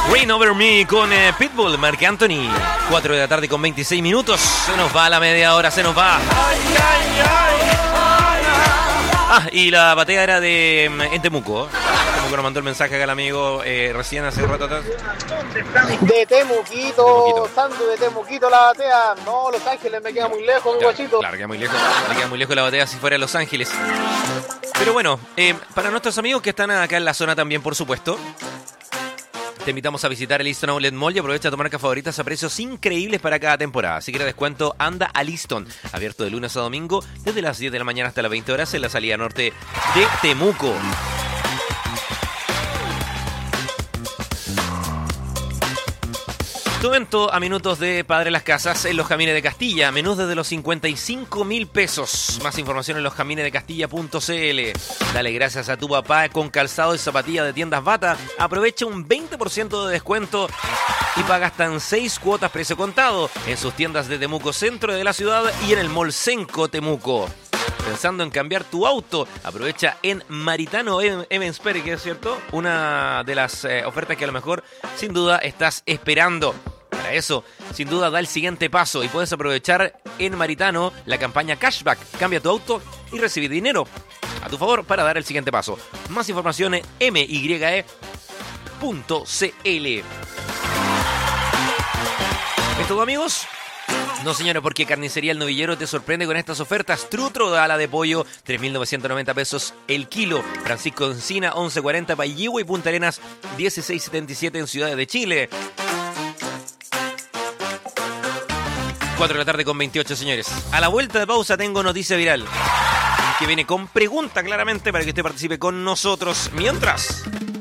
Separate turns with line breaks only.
Rain Over Me con Pitbull, Marc Anthony. 4 de la tarde con 26 minutos. Se nos va la media hora, se nos va. Y la batea era de en Temuco. Temuco nos mandó el mensaje acá el amigo recién hace un rato atrás.
De Temuquito, Santo de Temuquito la batea. No, Los Ángeles me queda muy lejos, mi guachito.
Claro, queda muy lejos. Me queda muy lejos la batea si fuera de Los Ángeles. Pero bueno, para nuestros amigos que están acá en la zona también, por supuesto, te invitamos a visitar el Liston Outlet Mall y aprovecha tu marca favoritas a precios increíbles para cada temporada. Si quieres descuento, anda a Liston. Abierto de lunes a domingo desde las 10 de la mañana hasta las 20 horas en la salida norte de Temuco. Tu evento a minutos de Padre Las Casas en Los Jamines de Castilla. Menús desde los 55.000 pesos. Más información en losjaminesdecastilla.cl. Dale gracias a tu papá con calzado y zapatilla de tiendas Bata. Aprovecha un 20% de descuento y paga hasta en 6 cuotas precio contado en sus tiendas de Temuco Centro de la ciudad y en el Mall Senco Temuco. Pensando en cambiar tu auto, aprovecha en Maritano Evans Perry, que es cierto, una de las ofertas que a lo mejor sin duda estás esperando. Para eso, sin duda da el siguiente paso y puedes aprovechar en Maritano la campaña Cashback. Cambia tu auto y recibe dinero a tu favor para dar el siguiente paso. Más información en mye.cl. ¿Es todo, amigos? No, señores, porque Carnicería El Novillero te sorprende con estas ofertas. Trutro de ala de pollo, 3.990 pesos el kilo. Francisco Encina, 11.40 Paillegua y Punta Arenas, 16.77 en Ciudades de Chile. 4 de la tarde con 28, señores. A la vuelta de pausa tengo noticia viral, que viene con pregunta claramente para que usted participe con nosotros. Mientras...